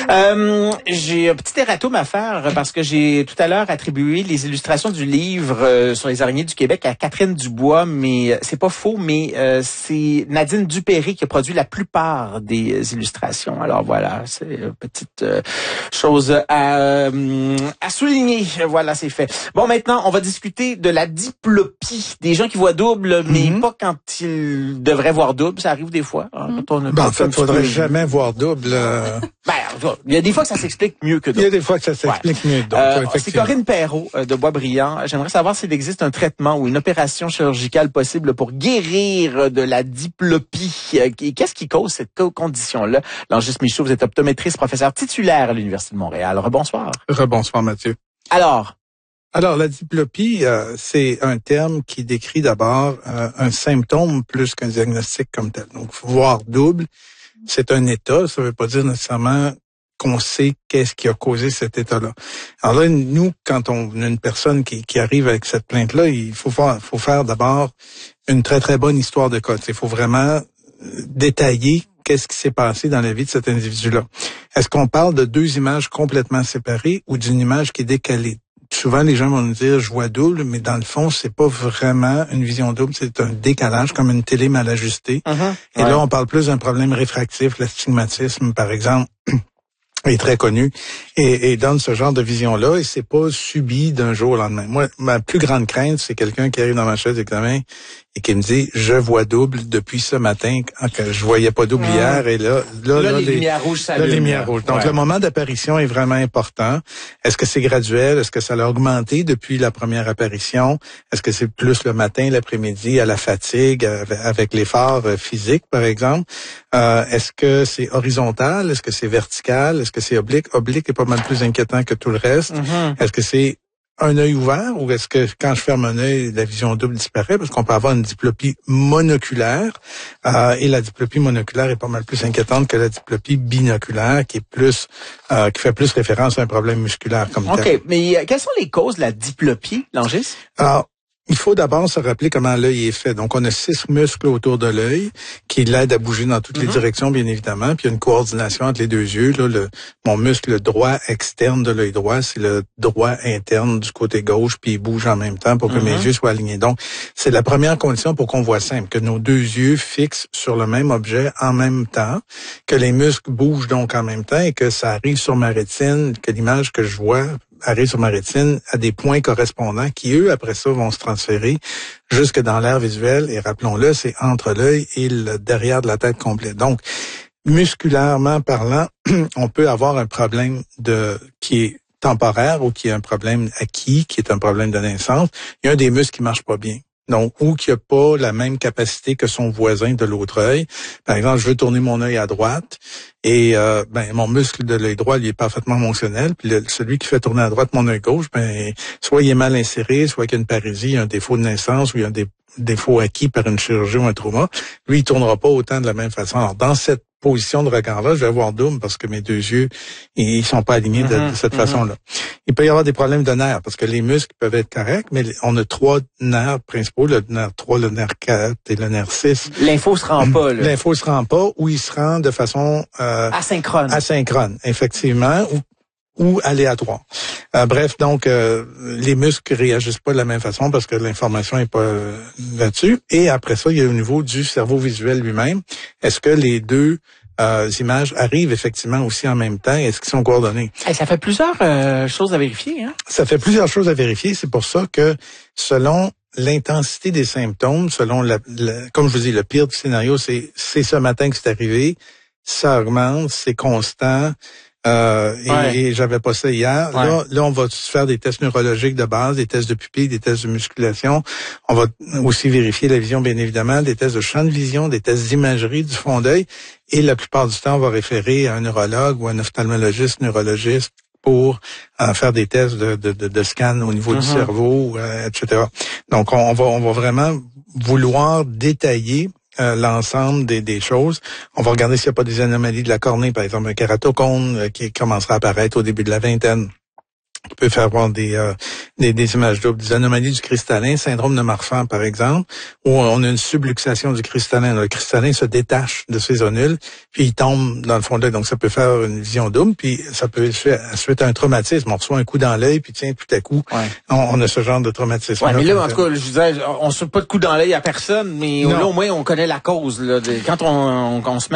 J'ai un petit erratum à faire parce que j'ai tout à l'heure attribué les illustrations du livre sur les araignées du Québec à Catherine Dubois, mais c'est pas faux, mais c'est Nadine Dupéry qui a produit la plupart des illustrations. Alors voilà, c'est une petite chose à souligner. Voilà, c'est fait. Bon, maintenant, on va discuter de la diplopie. Des gens qui voient double, mais pas quand ils devraient voir double. Ça arrive des fois. Hein, quand on en fait, il faudrait jamais voir double. Il y a des fois que ça s'explique mieux que d'autres. Il y a des fois que ça s'explique mieux que d'autres. C'est Corinne Perrault de Boisbriand. J'aimerais savoir s'il existe un traitement ou une opération chirurgicale possible pour guérir de la diplopie. Qu'est-ce qui cause cette condition-là? Langis Michaud, vous êtes optométriste, professeur titulaire à l'Université de Montréal. Rebonsoir. Rebonsoir, Mathieu. Alors, la diplopie, c'est un terme qui décrit d'abord un symptôme plus qu'un diagnostic comme tel. Donc, voir double, c'est un état. Ça ne veut pas dire nécessairement qu'on sait qu'est-ce qui a causé cet état-là. Alors là, nous, quand on a une personne qui arrive avec cette plainte-là, il faut faire d'abord une très, très bonne histoire de cas. Il faut vraiment détailler qu'est-ce qui s'est passé dans la vie de cet individu-là. Est-ce qu'on parle de deux images complètement séparées ou d'une image qui est décalée? Souvent, les gens vont nous dire, je vois double, mais dans le fond, c'est pas vraiment une vision double, c'est un décalage, comme une télé mal ajustée. Et là, on parle plus d'un problème réfractif, l'astigmatisme, par exemple, est très connu, et donne ce genre de vision-là, et c'est pas subi d'un jour au lendemain. Moi, ma plus grande crainte, c'est quelqu'un qui arrive dans ma chaise d'examen et qui me dit, je vois double depuis ce matin, que je voyais pas double hier, et là, les lumières rouges s'allument. Les lumières rouges. Donc, le moment d'apparition est vraiment important. Est-ce que c'est graduel? Est-ce que ça l'a augmenté depuis la première apparition? Est-ce que c'est plus le matin, l'après-midi, à la fatigue, avec l'effort physique, par exemple? Est-ce que c'est horizontal? Est-ce que c'est vertical? Est-ce que c'est oblique? Oblique est pas mal plus inquiétant que tout le reste. Est-ce que c'est un œil ouvert ou est-ce que quand je ferme un œil, la vision double disparaît? Parce qu'on peut avoir une diplopie monoculaire et la diplopie monoculaire est pas mal plus inquiétante que la diplopie binoculaire qui est plus qui fait plus référence à un problème musculaire comme tel. OK, mais quelles sont les causes de la diplopie, Langis? Alors, il faut d'abord se rappeler comment l'œil est fait. Donc, on a 6 muscles autour de l'œil qui l'aident à bouger dans toutes les directions, bien évidemment. Puis, il y a une coordination entre les deux yeux. Là, mon muscle droit externe de l'œil droit, c'est le droit interne du côté gauche, puis il bouge en même temps pour que mes yeux soient alignés. Donc, c'est la première condition pour qu'on voit simple, que nos deux yeux fixent sur le même objet en même temps, que les muscles bougent donc en même temps et que ça arrive sur ma rétine, que l'image que je vois arrive sur ma rétine à des points correspondants qui, eux, après ça, vont se transférer jusque dans l'aire visuelle. Et rappelons-le, c'est entre l'œil et le derrière de la tête complète. Donc, musculairement parlant, on peut avoir un problème qui est temporaire ou qui est un problème acquis, qui est un problème de naissance. Il y a un des muscles qui marche pas bien. Donc, ou qui a pas la même capacité que son voisin de l'autre œil. Par exemple, je veux tourner mon œil à droite et mon muscle de l'œil droit, il est parfaitement fonctionnel. Puis celui qui fait tourner à droite mon œil gauche, soit il est mal inséré, soit il y a une parésie, il y a un défaut de naissance ou il y a un défaut acquis par une chirurgie ou un trauma. Lui, il tournera pas autant de la même façon. Alors, dans cette position de regard-là, je vais avoir double parce que mes deux yeux, ils sont pas alignés de cette façon-là. Il peut y avoir des problèmes de nerfs parce que les muscles peuvent être corrects, mais on a 3 nerfs principaux, le nerf 3, le nerf 4 et le nerf 6. L'info se rend pas, là. L'info se rend pas ou il se rend de façon asynchrone, effectivement, ou aléatoire. Bref, donc les muscles réagissent pas de la même façon parce que l'information est pas là-dessus. Et après ça, il y a au niveau du cerveau visuel lui-même. Est-ce que les deux images arrivent effectivement aussi en même temps? Est-ce qu'ils sont coordonnés? Ça fait plusieurs choses à vérifier, hein? Ça fait plusieurs choses à vérifier. C'est pour ça que selon l'intensité des symptômes, selon comme je vous dis, le pire du scénario, c'est ce matin que c'est arrivé, ça augmente, c'est constant. Et j'avais pas ça hier. Là, on va faire des tests neurologiques de base, des tests de pupille, des tests de musculation. On va aussi vérifier la vision, bien évidemment, des tests de champ de vision, des tests d'imagerie du fond d'œil. Et la plupart du temps, on va référer à un neurologue ou un ophtalmologiste, neurologiste pour faire des tests de scan au niveau du cerveau, etc. Donc, on va vraiment vouloir détailler l'ensemble des choses. On va regarder s'il n'y a pas des anomalies de la cornée, par exemple un kératocone qui commencera à apparaître au début de la vingtaine. qui peut faire voir des images doubles, des anomalies du cristallin, syndrome de Marfan par exemple, où on a une subluxation du cristallin. Le cristallin se détache de ses zonules, puis il tombe dans le fond de l'œil. Donc ça peut faire une vision double, puis ça peut suite à un traumatisme. On reçoit un coup dans l'œil, puis tiens, tout à coup, on a ce genre de traumatisme. Ouais, mais là, en tout cas, je disais, on se saute pas de coup dans l'œil à personne, mais là, au moins, on connaît la cause. Là, quand on se met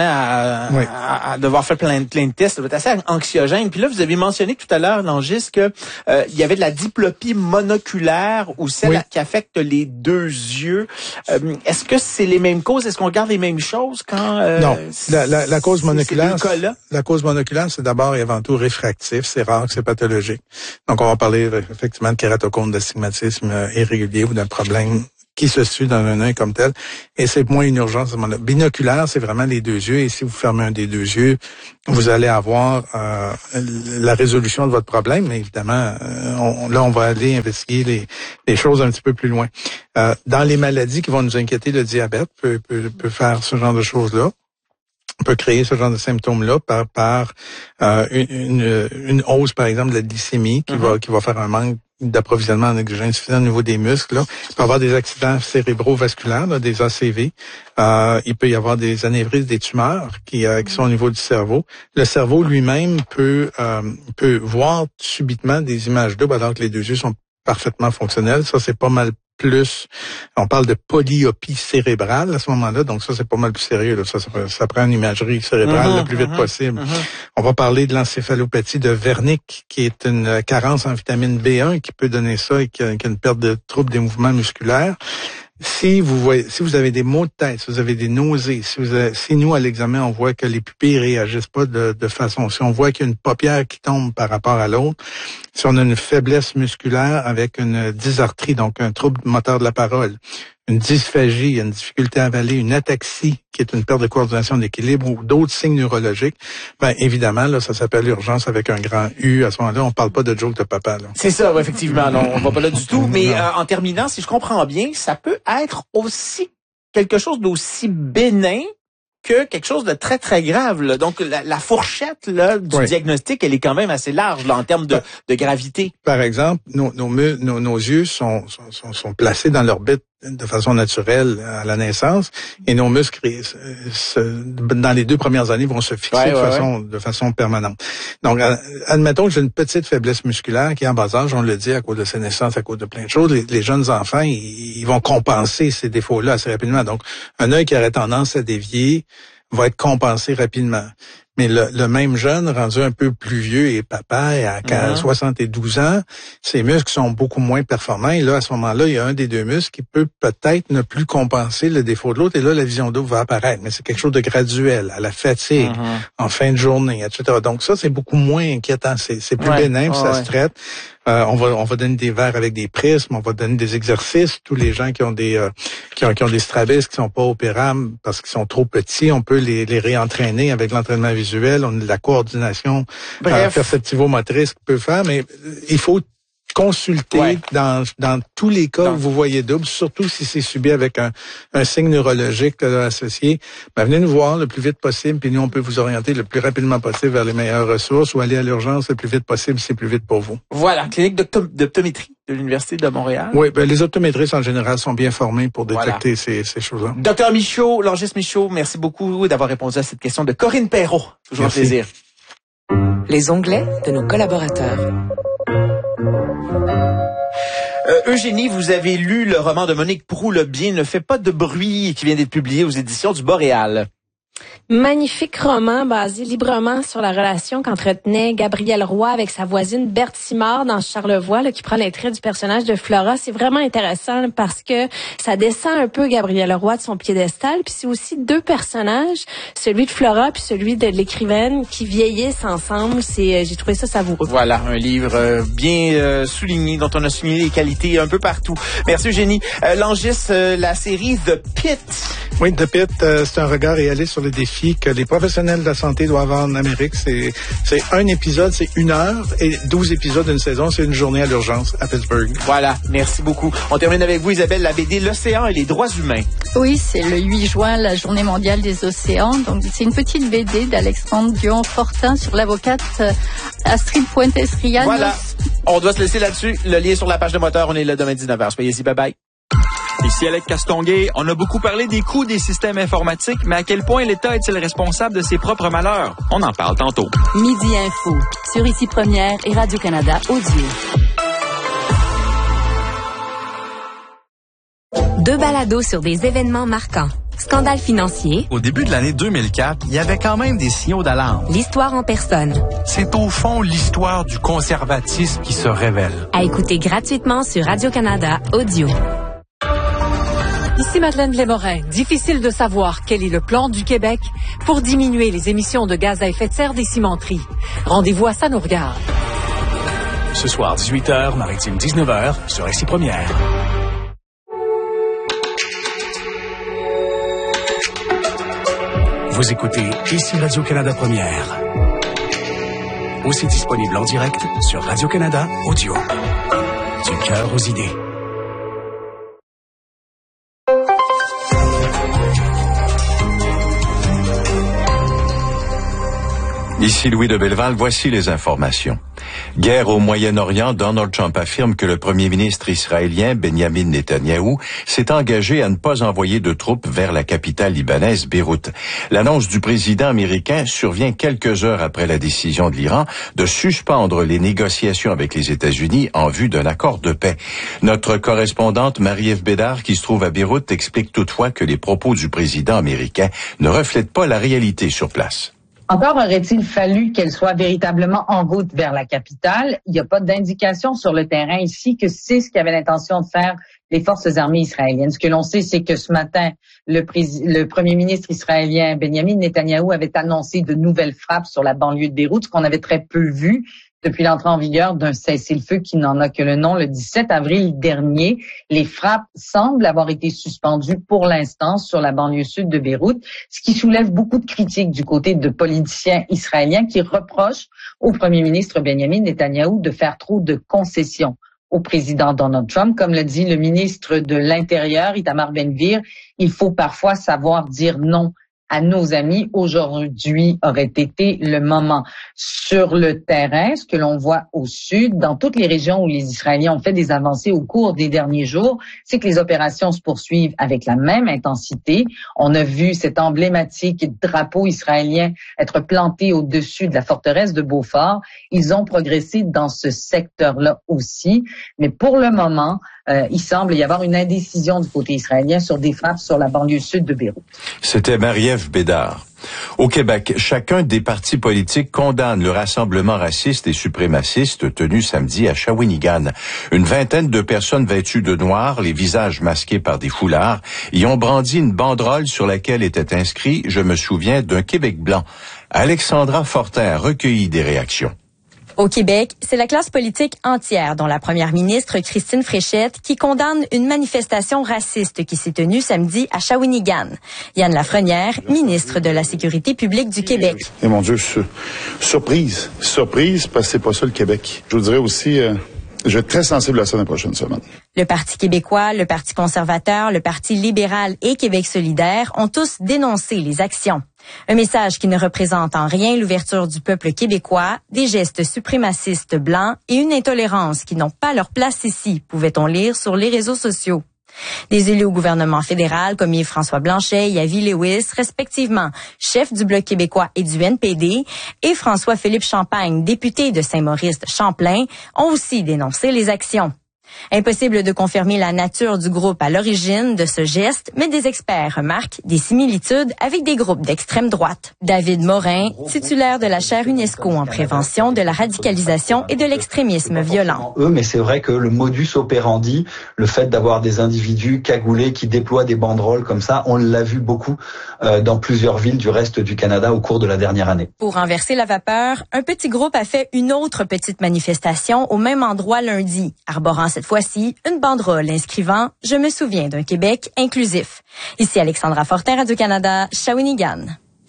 à devoir faire plein de tests, ça va être assez anxiogène. Puis là, vous avez mentionné tout à l'heure, Langis, que il y avait de la diplopie monoculaire ou celle qui affecte les deux yeux. Est-ce que c'est les mêmes causes? Est-ce qu'on regarde les mêmes choses quand non, la cause monoculaire, la cause monoculaire, c'est d'abord et avant tout réfractif. C'est rare que c'est pathologique. Donc, on va parler effectivement de kératocone, d'astigmatisme irrégulier ou d'un problème qui se situe dans un œil comme tel. Et c'est moins une urgence. Binoculaire, c'est vraiment les deux yeux. Et si vous fermez un des deux yeux, vous allez avoir la résolution de votre problème. Mais évidemment, on va aller investiguer les choses un petit peu plus loin. Dans les maladies qui vont nous inquiéter, le diabète peut faire ce genre de choses-là. On peut créer ce genre de symptômes-là par une hausse, par exemple, de la glycémie qui va faire un manque d'approvisionnement en oxygène suffisant au niveau des muscles. Là. Il peut y avoir des accidents cérébrovasculaires, là, des ACV. Il peut y avoir des anévrismes, des tumeurs qui sont au niveau du cerveau. Le cerveau lui-même peut voir subitement des images doubles alors que les deux yeux sont parfaitement fonctionnels. Ça, c'est pas mal plus. On parle de polyopie cérébrale à ce moment-là, donc ça, c'est pas mal plus sérieux. Là. Ça prend une imagerie cérébrale le plus vite possible. On va parler de l'encéphalopathie de Wernicke, qui est une carence en vitamine B1 qui peut donner ça et qui a une perte de trouble des mouvements musculaires. Si vous avez des maux de tête, si vous avez des nausées, si nous, à l'examen, on voit que les pupilles réagissent pas de façon, si on voit qu'il y a une paupière qui tombe par rapport à l'autre, si on a une faiblesse musculaire avec une dysarthrie, donc un trouble moteur de la parole, une dysphagie, une difficulté à avaler, une ataxie, qui est une perte de coordination d'équilibre ou d'autres signes neurologiques, ben évidemment, là, ça s'appelle l'urgence avec un grand U. À ce moment-là, on parle pas de joke de papa. Là. C'est ça, ouais, effectivement. Non, on va pas là du tout. Mais en terminant, si je comprends bien, ça peut être aussi quelque chose d'aussi bénin que quelque chose de très, très grave. Là. Donc, la fourchette là, du diagnostic, elle est quand même assez large là, en termes de gravité. Par exemple, nos yeux sont placés dans l'orbite de façon naturelle à la naissance et nos muscles dans les 2 premières années vont se fixer de façon permanente. Donc, admettons que j'ai une petite faiblesse musculaire qui est en bas âge, on le dit à cause de ses naissances, à cause de plein de choses. Les jeunes enfants, ils vont compenser ces défauts-là assez rapidement. Donc, un œil qui aurait tendance à dévier va être compensé rapidement. Mais le même jeune, rendu un peu plus vieux et papa, et à 72 ans, ses muscles sont beaucoup moins performants. Et là, à ce moment-là, il y a un des deux muscles qui peut peut-être ne plus compenser le défaut de l'autre. Et là, la vision double va apparaître. Mais c'est quelque chose de graduel, à la fatigue, en fin de journée, etc. Donc ça, c'est beaucoup moins inquiétant. C'est plus bénin, ça se traite. On va donner des verres avec des prismes, on va donner des exercices. Tous les gens qui ont des qui ont des strabismes qui sont pas opérables parce qu'ils sont trop petits, on peut les réentraîner avec l'entraînement visuel. On a de la coordination perceptivo-motrice qu'on peut faire, mais il faut consulter dans tous les cas où vous voyez double, surtout si c'est subi avec un signe neurologique associé. Ben, venez nous voir le plus vite possible, puis nous, on peut vous orienter le plus rapidement possible vers les meilleures ressources ou aller à l'urgence le plus vite possible si c'est plus vite pour vous. Voilà, clinique d'optométrie de l'Université de Montréal. Oui, ben, les optométristes en général sont bien formés pour détecter ces choses-là. Docteur Michaud, Langis Michaud, merci beaucoup d'avoir répondu à cette question de Corinne Perrault. Toujours un plaisir. Les onglets de nos collaborateurs. Eugénie, vous avez lu le roman de Monique Proulx, Le bien ne fait pas de bruit, qui vient d'être publié aux éditions du Boréal. Magnifique roman basé librement sur la relation qu'entretenait Gabrielle Roy avec sa voisine Berthe Simard dans Charlevoix, là, qui prend les traits du personnage de Flora. C'est vraiment intéressant parce que ça descend un peu Gabrielle Roy de son piédestal. Puis c'est aussi 2 personnages, celui de Flora puis celui de l'écrivaine, qui vieillissent ensemble. J'ai trouvé ça savoureux. Voilà, un livre bien souligné, dont on a souligné les qualités un peu partout. Merci Eugénie. Langis, la série The Pit. Oui, The Pit, c'est un regard réaliste sur le défi que les professionnels de la santé doivent avoir en Amérique. C'est un épisode, c'est 1 heure, et 12 épisodes d'une saison, c'est une journée à l'urgence à Pittsburgh. Voilà, merci beaucoup. On termine avec vous, Isabelle, la BD L'Océan et les droits humains. Oui, c'est le 8 juin, la journée mondiale des océans. Donc, c'est une petite BD d'Alexandre Dion-Fortin sur l'avocate Astrid Puentes-Rianos. Voilà. On doit se laisser là-dessus. Le lien est sur la page de Moteur. On est là demain 19h. Soyez-y. Bye-bye. Ici Alec Castonguay. On a beaucoup parlé des coûts des systèmes informatiques, mais à quel point l'État est-il responsable de ses propres malheurs? On en parle tantôt. Midi Info, sur Ici Première et Radio-Canada Audio. 2 balados sur des événements marquants. Scandale financier. Au début de l'année 2004, il y avait quand même des signaux d'alarme. L'histoire en personne. C'est au fond l'histoire du conservatisme qui se révèle. À écouter gratuitement sur Radio-Canada Audio. Ici Madeleine Lémorin. Difficile de savoir quel est le plan du Québec pour diminuer les émissions de gaz à effet de serre des cimenteries. Rendez-vous à Ça nous regarde. Ce soir, 18h, Maritime 19h, sur Ici Première. Vous écoutez Ici Radio-Canada Première. Aussi disponible en direct sur Radio-Canada Audio. Du cœur aux idées. Ici Louis de Belleval, voici les informations. Guerre au Moyen-Orient, Donald Trump affirme que le premier ministre israélien Benjamin Netanyahou s'est engagé à ne pas envoyer de troupes vers la capitale libanaise Beyrouth. L'annonce du président américain survient quelques heures après la décision de l'Iran de suspendre les négociations avec les États-Unis en vue d'un accord de paix. Notre correspondante Marie-Ève Bédard, qui se trouve à Beyrouth, explique toutefois que les propos du président américain ne reflètent pas la réalité sur place. Encore aurait-il fallu qu'elle soit véritablement en route vers la capitale. Il n'y a pas d'indication sur le terrain ici que c'est ce qu'avaient l'intention de faire les forces armées israéliennes. Ce que l'on sait, c'est que ce matin, le premier ministre israélien Benjamin Netanyahou avait annoncé de nouvelles frappes sur la banlieue de Beyrouth, ce qu'on avait très peu vu depuis l'entrée en vigueur d'un cessez-le-feu qui n'en a que le nom. Le 17 avril dernier, les frappes semblent avoir été suspendues pour l'instant sur la banlieue sud de Beyrouth, ce qui soulève beaucoup de critiques du côté de politiciens israéliens qui reprochent au premier ministre Benjamin Netanyahou de faire trop de concessions au président Donald Trump. Comme le dit le ministre de l'Intérieur, Itamar Ben-Gvir, il faut parfois savoir dire non à nos amis. Aujourd'hui aurait été le moment. Sur le terrain, ce que l'on voit au sud, dans toutes les régions où les Israéliens ont fait des avancées au cours des derniers jours, c'est que les opérations se poursuivent avec la même intensité. On a vu cet emblématique drapeau israélien être planté au-dessus de la forteresse de Beaufort. Ils ont progressé dans ce secteur-là aussi. Mais pour le moment, il semble y avoir une indécision du côté israélien sur des frappes sur la banlieue sud de Beyrouth. C'était Marie-Ève Bédard. Au Québec, chacun des partis politiques condamne le rassemblement raciste et suprémaciste tenu samedi à Shawinigan. Une vingtaine de personnes vêtues de noir, les visages masqués par des foulards, y ont brandi une banderole sur laquelle était inscrit « Je me souviens d'un Québec blanc ». Alexandra Fortin a recueilli des réactions. Au Québec, c'est la classe politique entière, dont la première ministre Christine Fréchette, qui condamne une manifestation raciste qui s'est tenue samedi à Shawinigan. Yann Lafrenière, ministre de la Sécurité publique du Québec. Et mon Dieu, surprise parce que c'est pas ça le Québec. Je vous dirais aussi, je vais être très sensible à ça dans les prochaines semaines. Le Parti québécois, le Parti conservateur, le Parti libéral et Québec solidaire ont tous dénoncé les actions. Un message qui ne représente en rien l'ouverture du peuple québécois, des gestes suprémacistes blancs et une intolérance qui n'ont pas leur place ici, pouvait-on lire sur les réseaux sociaux. Des élus au gouvernement fédéral comme Yves-François Blanchet et Avi Lewis, respectivement chef du Bloc québécois et du NPD, et François-Philippe Champagne, député de Saint-Maurice-Champlain, ont aussi dénoncé les actions. Impossible de confirmer la nature du groupe à l'origine de ce geste, mais des experts remarquent des similitudes avec des groupes d'extrême droite. David Morin, titulaire de la chaire UNESCO en prévention de la radicalisation et de l'extrémisme violent. Mais c'est vrai que le modus operandi, le fait d'avoir des individus cagoulés qui déploient des banderoles comme ça, on l'a vu beaucoup dans plusieurs villes du reste du Canada au cours de la dernière année. Pour renverser la vapeur, un petit groupe a fait une autre petite manifestation au même endroit lundi, arborant cette fois-ci une banderole inscrivant « Je me souviens d'un Québec inclusif ». Ici Alexandra Fortin, Radio-Canada, Shawinigan.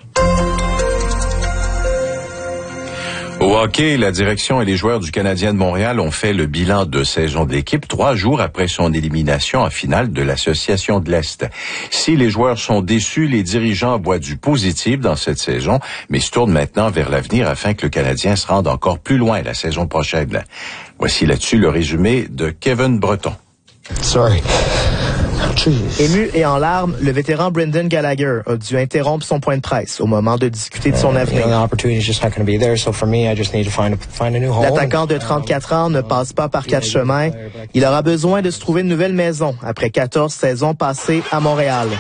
Au hockey, la direction et les joueurs du Canadien de Montréal ont fait le bilan de saison de l'équipe 3 jours après son élimination en finale de l'Association de l'Est. Si les joueurs sont déçus, les dirigeants voient du positif dans cette saison, mais se tournent maintenant vers l'avenir afin que le Canadien se rende encore plus loin la saison prochaine. Voici là-dessus le résumé de Kevin Breton. Sorry. Ému et en larmes, le vétéran Brendan Gallagher a dû interrompre son point de presse au moment de discuter de son avenir. L'attaquant de 34 ans ne passe pas par quatre chemins. Il aura besoin de se trouver une nouvelle maison après 14 saisons passées à Montréal.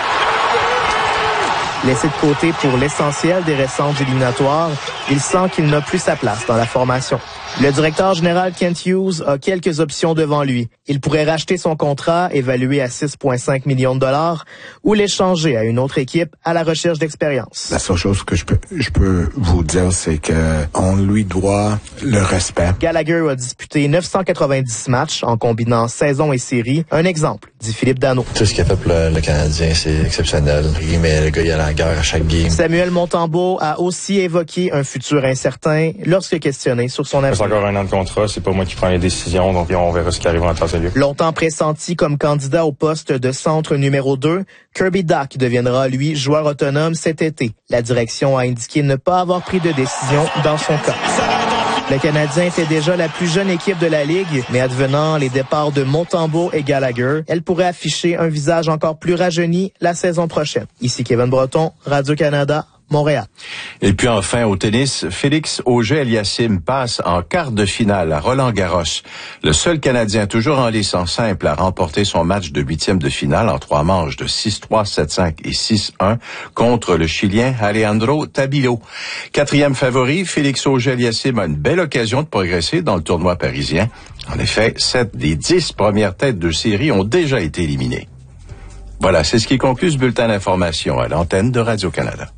Laissé de côté pour l'essentiel des récentes éliminatoires, il sent qu'il n'a plus sa place dans la formation. Le directeur général Kent Hughes a quelques options devant lui. Il pourrait racheter son contrat, évalué à 6,5 millions de dollars, ou l'échanger à une autre équipe à la recherche d'expérience. La seule chose que je peux vous dire, c'est que on lui doit le respect. Gallagher a disputé 990 matchs en combinant saison et série. Un exemple, dit Philippe Danault. Tout ce qu'il a fait pour le Canadien, c'est exceptionnel. Mais le gars, il a la guerre à chaque game. Samuel Montembeault a aussi évoqué un futur incertain lorsque questionné sur son avenir. C'est encore un an de contrat, c'est pas moi qui prends les décisions, donc on verra ce qui arrive en temps et lieu. Longtemps pressenti comme candidat au poste de centre numéro 2, Kirby Dach deviendra, lui, joueur autonome cet été. La direction a indiqué ne pas avoir pris de décision dans son cas. Le Canadien était déjà la plus jeune équipe de la Ligue, mais advenant les départs de Montembeault et Gallagher, elle pourrait afficher un visage encore plus rajeuni la saison prochaine. Ici Kevin Breton, Radio-Canada, Montréal. Et puis enfin, au tennis, Félix Auger-Aliassime passe en quart de finale à Roland-Garros. Le seul Canadien toujours en lice en simple à remporter son match de 8e de finale en 3 manches de 6-3, 7-5 et 6-1 contre le Chilien Alejandro Tabilo. 4e favori, Félix Auger-Aliassime a une belle occasion de progresser dans le tournoi parisien. En effet, 7 des 10 premières têtes de série ont déjà été éliminées. Voilà, c'est ce qui conclut ce bulletin d'information à l'antenne de Radio-Canada.